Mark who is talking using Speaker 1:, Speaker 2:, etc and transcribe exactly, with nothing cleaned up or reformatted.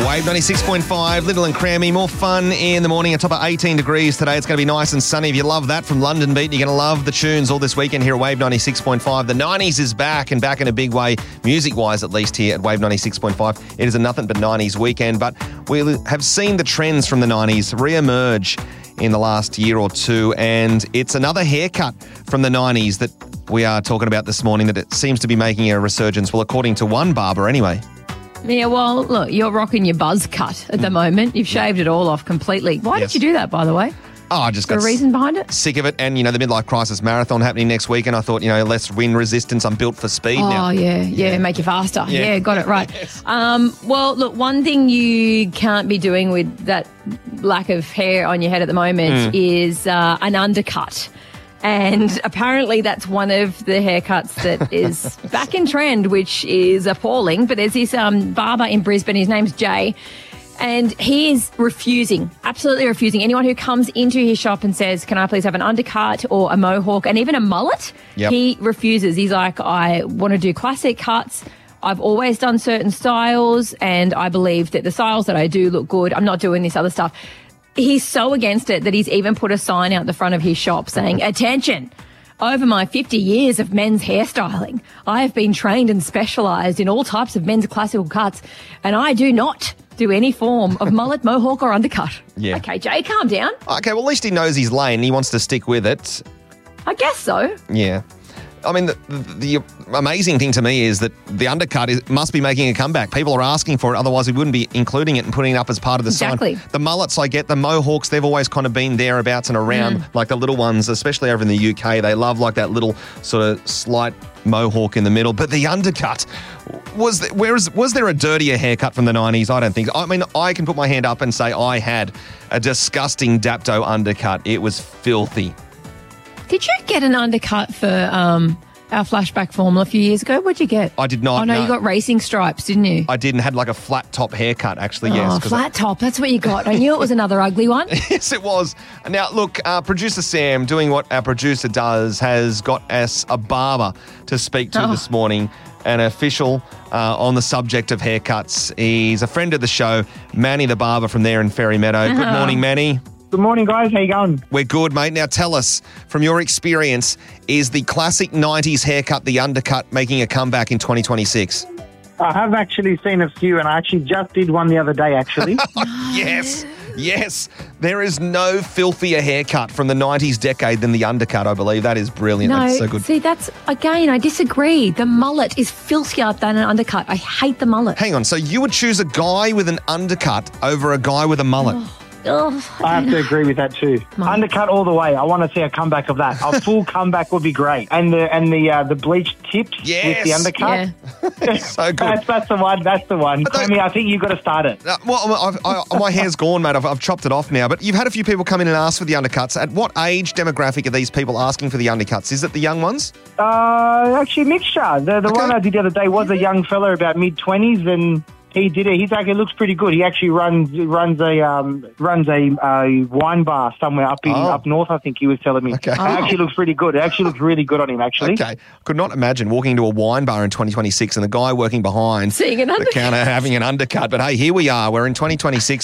Speaker 1: Wave ninety-six point five, Little and Crammy. More fun in the morning. A top of eighteen degrees today. It's going to be nice and sunny. If you love that from London Beat, you're going to love the tunes all this weekend here at Wave ninety-six point five. The nineties is back, and back in a big way, music-wise at least, here at Wave ninety-six point five. It is a nothing but nineties weekend, but we have seen the trends from the nineties re-emerge in the last year or two, and it's another haircut from the nineties that we are talking about this morning that it seems to be making a resurgence. Well, according to one barber anyway.
Speaker 2: Yeah, well, look, you're rocking your buzz cut at the moment. You've shaved it all off completely. Why
Speaker 1: Yes.
Speaker 2: did you do that, by the way?
Speaker 1: Oh, I just
Speaker 2: Got
Speaker 1: got
Speaker 2: a reason behind it?
Speaker 1: sick of it. And, you know, the Midlife Crisis Marathon happening next week. And I thought, you know, less wind resistance. I'm built for speed
Speaker 2: Oh,
Speaker 1: now.
Speaker 2: yeah, yeah, make you faster.
Speaker 1: Yeah.
Speaker 2: Yeah, got it right.
Speaker 1: Yes.
Speaker 2: Um, well, look, one thing you can't be doing with that lack of hair on your head at the moment is uh, an undercut. And apparently that's one of the haircuts that is back in trend, which is appalling. But there's this um, barber in Brisbane, his name's Jay, and he is refusing, absolutely refusing. Anyone who comes into his shop and says, can I please have an undercut or a mohawk and even a mullet,
Speaker 1: Yep.
Speaker 2: he refuses. He's like, I want to do classic cuts. I've always done certain styles, and I believe that the styles that I do look good. I'm not doing this other stuff. He's so against it that he's even put a sign out the front of his shop saying, attention, over my fifty years of men's hairstyling, I have been trained and specialised in all types of men's classical cuts, and I do not do any form of mullet, mohawk or undercut.
Speaker 1: Yeah.
Speaker 2: Okay, Jay, calm down.
Speaker 1: Okay, well, at least he knows his lane. He wants to stick with it.
Speaker 2: I guess so.
Speaker 1: Yeah. I mean, the, the, the amazing thing to me is that the undercut is, must be making a comeback. People are asking for it, otherwise we wouldn't be including it and putting it up as part of the
Speaker 2: Exactly.
Speaker 1: sign. The mullets I get, the mohawks, they've always kind of been thereabouts and around, like the little ones, especially over in the U K. They love like that little sort of slight mohawk in the middle. But the undercut, was there, where is, was there a dirtier haircut from the nineties? I don't think. I mean, I can put my hand up and say I had a disgusting Dapto undercut. It was filthy.
Speaker 2: Did you get an undercut for um, our flashback formula a few years ago? What'd you get?
Speaker 1: I did not,
Speaker 2: Oh, no,
Speaker 1: no.
Speaker 2: you got racing stripes, didn't you?
Speaker 1: I didn't had like a flat top haircut, actually, yes.
Speaker 2: Oh,
Speaker 1: 'cause
Speaker 2: flat top. That's what you got. I knew it was another ugly one.
Speaker 1: Yes, it was. Now, look, uh, producer Sam, doing what our producer does, has got us a barber to speak to
Speaker 2: Oh.
Speaker 1: this morning, an official uh, on the subject of haircuts. He's a friend of the show, Manny the barber from there in Ferry Meadow. Good
Speaker 2: Uh-huh.
Speaker 1: morning, Manny.
Speaker 3: Good morning, guys. How you going?
Speaker 1: We're good, mate. Now, tell us, from your experience, is the classic nineties haircut, the undercut, making a comeback in twenty twenty-six?
Speaker 3: I have actually seen a few, and I actually just did one the other day, actually.
Speaker 1: Yes, yes. There is no filthier haircut from the nineties decade than the undercut, I believe. That is brilliant.
Speaker 2: No,
Speaker 1: That's so good.
Speaker 2: see, that's, again, I disagree. The mullet is filthier than an undercut. I hate the mullet.
Speaker 1: Hang on, so you would choose a guy with an undercut over a guy with a mullet?
Speaker 2: Ugh,
Speaker 3: I have to agree with that too. Undercut all the way. I want to see a comeback of that. A full comeback would be great. And the and the uh, the bleached tips
Speaker 1: Yes.
Speaker 3: with the undercut.
Speaker 2: yeah.
Speaker 1: So good.
Speaker 3: That's, that's the one. That's the one.
Speaker 1: don't-
Speaker 3: Clemmy, I think you've got to start it.
Speaker 1: Uh, well, I've, I, my hair's gone, mate. I've, I've chopped it off now. But you've had a few people come in and ask for the undercuts. At what age demographic are these people asking for the undercuts? Is it the young ones?
Speaker 3: Uh, actually, mixture. The the
Speaker 1: Okay.
Speaker 3: one I did the other day was a young fella about mid twenties, and he did it. He's actually looks pretty good. He actually runs runs a um, runs a, a wine bar somewhere up in
Speaker 1: Oh.
Speaker 3: up north. I think he was telling me.
Speaker 1: Okay.
Speaker 3: It actually looks pretty good. It actually looks really good on him. Actually.
Speaker 1: Okay. Could not imagine walking into a wine bar in twenty twenty-six and the guy working behind
Speaker 2: Seeing an
Speaker 1: the
Speaker 2: undercut.
Speaker 1: counter having an undercut. But hey, here we are. We're in twenty twenty-six.